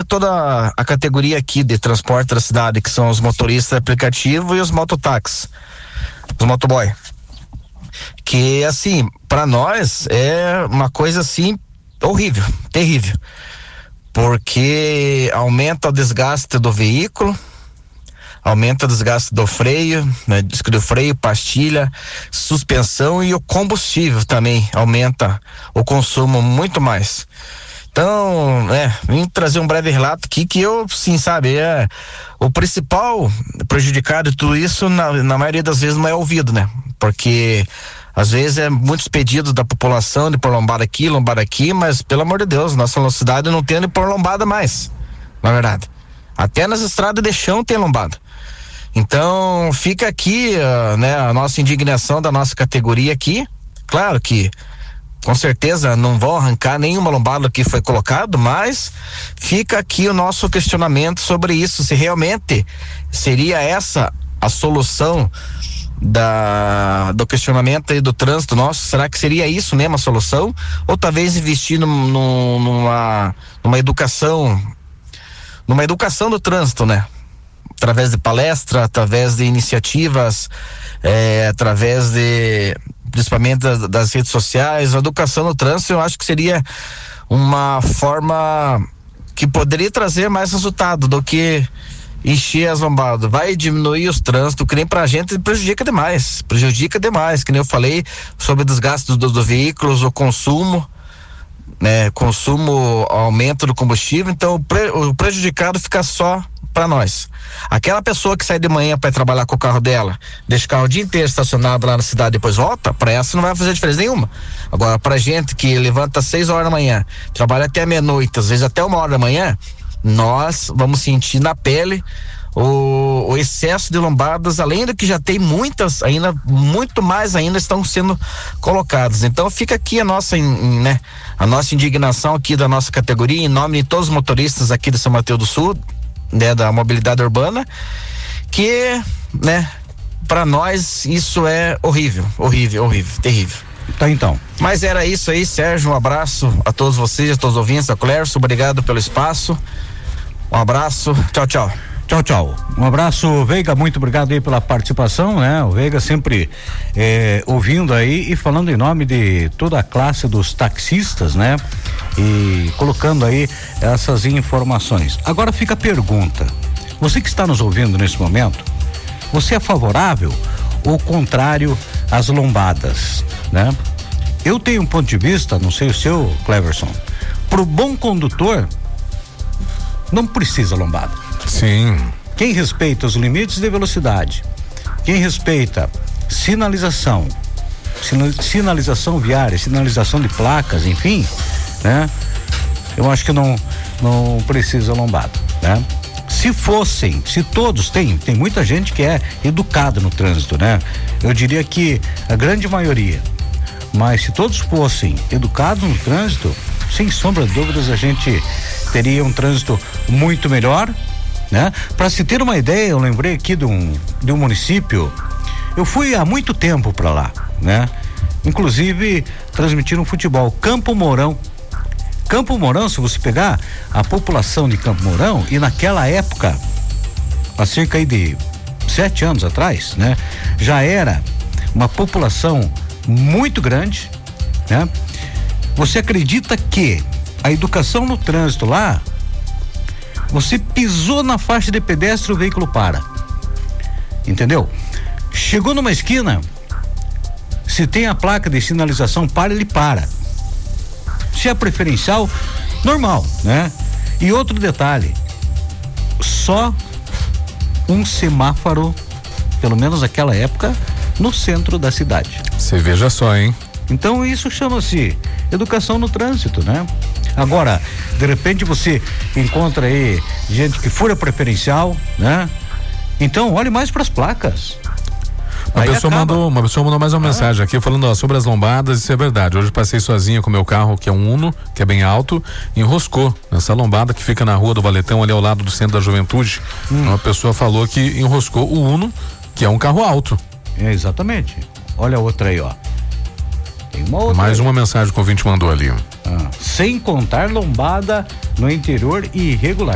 toda a categoria aqui de transporte da cidade, que são os motoristas aplicativos e os mototáxis, os motoboy. Que, assim, para nós é uma coisa, assim, horrível, terrível. Porque aumenta o desgaste do veículo, aumenta o desgaste do freio, né? Disco de freio, pastilha, suspensão, e o combustível também aumenta o consumo muito mais. Então, vim trazer um breve relato aqui que eu, sim, sabe, o principal prejudicado de tudo isso, na maioria das vezes, não é ouvido, né? Porque às vezes é muitos pedidos da população de pôr lombada aqui, mas pelo amor de Deus, nossa velocidade não tem onde pôr lombada mais, na verdade. Até nas estradas de chão tem lombada. Então fica aqui, a nossa indignação da nossa categoria aqui. Claro que com certeza não vão arrancar nenhuma lombada que foi colocado, mas fica aqui o nosso questionamento sobre isso, se realmente seria essa a solução do questionamento aí do trânsito nosso. Será que seria isso mesmo a solução? Ou talvez investir numa educação do trânsito, né? Através de palestra, através de iniciativas, através principalmente das redes sociais. A educação no trânsito, eu acho que seria uma forma que poderia trazer mais resultado do que encher as lombadas. Vai diminuir os trânsitos, que nem pra gente prejudica demais, que nem eu falei sobre o desgaste dos veículos, o consumo, né? Aumento do combustível. Então o prejudicado fica só para nós. Aquela pessoa que sai de manhã para trabalhar com o carro dela, deixa o carro o dia inteiro estacionado lá na cidade, depois volta, para essa não vai fazer diferença nenhuma. Agora, pra gente que levanta às 6 horas da manhã, trabalha até meia-noite, às vezes até 1 hora da manhã, nós vamos sentir na pele o excesso de lombadas, além do que já tem muitas ainda, muito mais ainda estão sendo colocadas. Então fica aqui a nossa indignação aqui da nossa categoria, em nome de todos os motoristas aqui de São Mateus do Sul, né, da mobilidade urbana, que, para nós isso é horrível, terrível. Tá, então. Mas era isso aí, Sérgio, um abraço a todos vocês, a todos os ouvintes, a Clércio, obrigado pelo espaço, um abraço, tchau. Tchau. Um abraço, Veiga, muito obrigado aí pela participação, né? O Veiga sempre ouvindo aí e falando em nome de toda a classe dos taxistas, né? E colocando aí essas informações. Agora fica a pergunta: você que está nos ouvindo nesse momento, você é favorável ou contrário às lombadas, né? Eu tenho um ponto de vista, não sei o seu, Cleverson, pro bom condutor não precisa lombada. Sim. Quem respeita os limites de velocidade, quem respeita sinalização viária, sinalização de placas, enfim, né? Eu acho que não precisa lombada, né? Se todos tem muita gente que é educada no trânsito, né? Eu diria que a grande maioria, mas se todos fossem educados no trânsito, sem sombra de dúvidas a gente teria um trânsito muito melhor, né? Para se ter uma ideia, eu lembrei aqui de um município, eu fui há muito tempo para lá, né? Inclusive transmitiram futebol, Campo Mourão, se você pegar a população de Campo Mourão, e naquela época, há cerca aí de 7 anos atrás, né? Já era uma população muito grande, né? Você acredita que a educação no trânsito lá, você pisou na faixa de pedestre, o veículo para, entendeu? Chegou numa esquina, se tem a placa de sinalização para, ele para. Se é preferencial, normal, né? E outro detalhe, só um semáforo, pelo menos naquela época, no centro da cidade. Você veja só, hein? Então isso chama-se educação no trânsito, né? Agora, de repente você encontra aí gente que fura preferencial, né? Então olhe mais para as placas. Uma pessoa mandou mais uma mensagem aqui falando sobre as lombadas. Isso é verdade. Hoje passei sozinho com meu carro, que é um Uno, que é bem alto, enroscou nessa lombada que fica na Rua do Valetão, ali ao lado do Centro da Juventude. Uma pessoa falou que enroscou o Uno, que é um carro alto. É, exatamente. Olha a outra aí, ó. Tem uma outra mais aí. Uma mensagem que o ouvinte mandou ali. Sem contar lombada no interior e irregular.